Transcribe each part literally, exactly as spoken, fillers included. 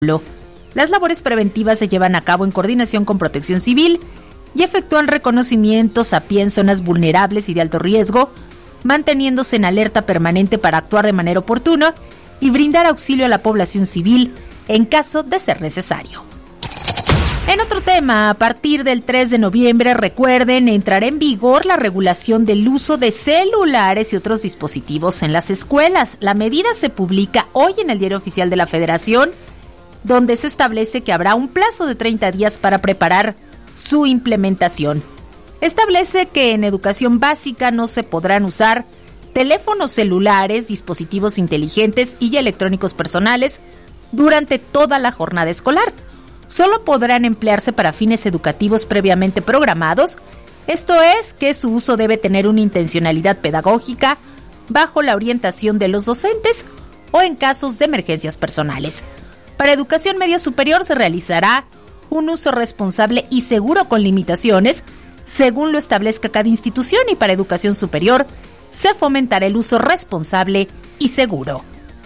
Las labores preventivas se llevan a cabo en coordinación con Protección Civil y efectúan reconocimientos a pie en zonas vulnerables y de alto riesgo, manteniéndose en alerta permanente para actuar de manera oportuna y brindar auxilio a la población civil en caso de ser necesario. En otro tema, a partir del tres de noviembre, recuerden, entrará en vigor la regulación del uso de celulares y otros dispositivos en las escuelas. La medida se publica hoy en el Diario Oficial de la Federación, donde se establece que habrá un plazo de treinta días para preparar su implementación. Establece que en educación básica no se podrán usar teléfonos celulares, dispositivos inteligentes y electrónicos personales durante toda la jornada escolar. Solo podrán emplearse para fines educativos previamente programados, esto es, que su uso debe tener una intencionalidad pedagógica bajo la orientación de los docentes o en casos de emergencias personales. Para educación media superior se realizará un uso responsable y seguro con limitaciones, según lo establezca cada institución, y para educación superior se fomentará el uso responsable y seguro.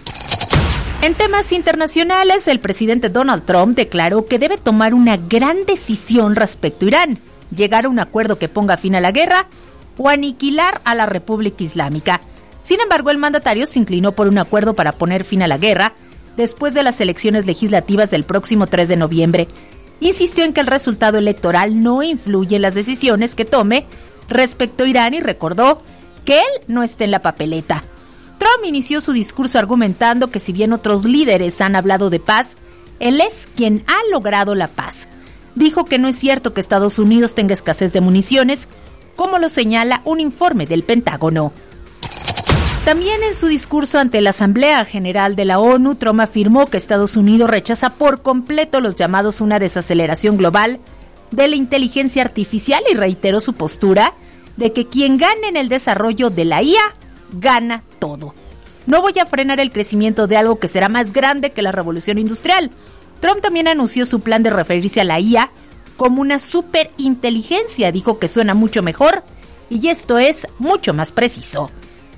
En temas internacionales, el presidente Donald Trump declaró que debe tomar una gran decisión respecto a Irán, llegar a un acuerdo que ponga fin a la guerra o aniquilar a la República Islámica. Sin embargo, el mandatario se inclinó por un acuerdo para poner fin a la guerra después de las elecciones legislativas del próximo tres de noviembre. Insistió en que el resultado electoral no influye en las decisiones que tome respecto a Irán y recordó que él no está en la papeleta. Trump inició su discurso argumentando que si bien otros líderes han hablado de paz, él es quien ha logrado la paz. Dijo que no es cierto que Estados Unidos tenga escasez de municiones, como lo señala un informe del Pentágono. También en su discurso ante la Asamblea General de la ONU, Trump afirmó que Estados Unidos rechaza por completo los llamados una desaceleración global de la inteligencia artificial y reiteró su postura de que quien gane en el desarrollo de la I A gana todo. No voy a frenar el crecimiento de algo que será más grande que la revolución industrial. Trump también anunció su plan de referirse a la I A como una superinteligencia. Dijo que suena mucho mejor y esto es mucho más preciso.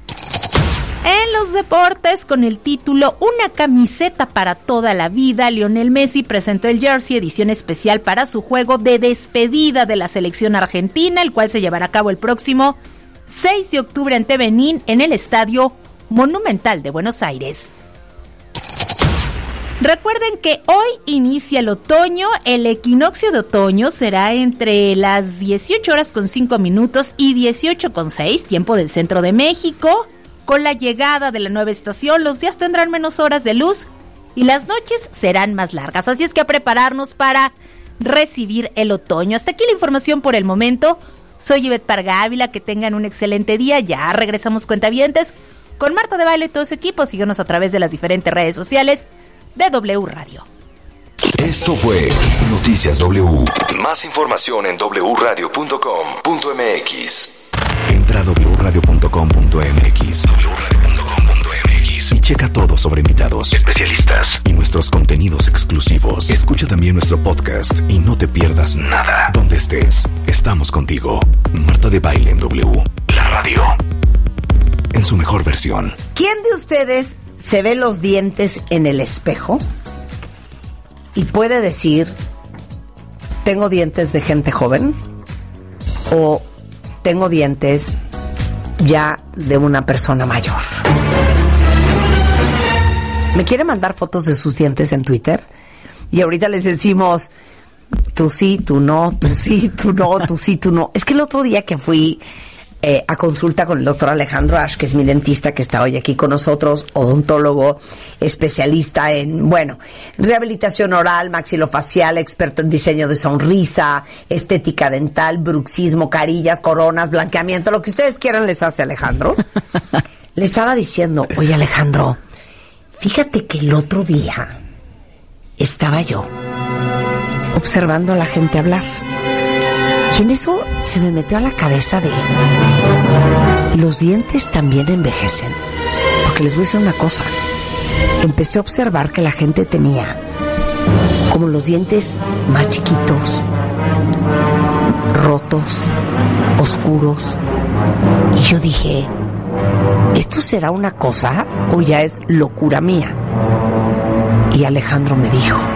En los deportes, con el título Una camiseta para toda la vida, Lionel Messi presentó el jersey edición especial para su juego de despedida de la selección argentina, el cual se llevará a cabo el próximo seis de octubre ante Benín en el Estadio Monumental de Buenos Aires. Recuerden que hoy inicia el otoño. El equinoccio de otoño será entre las dieciocho horas con cinco minutos y dieciocho con seis, tiempo del centro de México. Con la llegada de la nueva estación, los días tendrán menos horas de luz y las noches serán más largas. Así es que a prepararnos para recibir el otoño. Hasta aquí la información por el momento. Soy Ivette Parga Ávila, que tengan un excelente día. Ya regresamos, cuentavientes, con Marta de Baile y todo su equipo. Síguenos a través de las diferentes redes sociales de W Radio. Esto fue Noticias W. Más información en doble u radio punto com punto m x. Entra a doble u radio punto com punto m x. doble u radio punto com punto m x. Y checa todo sobre invitados, especialistas y nuestros contenidos exclusivos. Escucha también nuestro podcast y no te pierdas nada. Donde estés, estamos contigo. Marta de Baile en W. La radio en su mejor versión. ¿Quién de ustedes se ve los dientes en el espejo y puede decir, tengo dientes de gente joven o tengo dientes ya de una persona mayor? ¿Me quiere mandar fotos de sus dientes en Twitter? Y ahorita les decimos, tú sí, tú no, tú sí, tú no, tú sí, tú no. Es que el otro día que fui eh, a consulta con el doctor Alejandro Ash, que es mi dentista que está hoy aquí con nosotros, odontólogo, especialista en, bueno, rehabilitación oral, maxilofacial, experto en diseño de sonrisa, estética dental, bruxismo, carillas, coronas, blanqueamiento, lo que ustedes quieran les hace Alejandro. Le estaba diciendo, oye Alejandro, fíjate que el otro día estaba yo observando a la gente hablar. Y en eso se me metió a la cabeza de los dientes también envejecen. Porque les voy a decir una cosa. Empecé a observar que la gente tenía como los dientes más chiquitos, rotos, oscuros. Y yo dije, ¿esto será una cosa o ya es locura mía? Y Alejandro me dijo,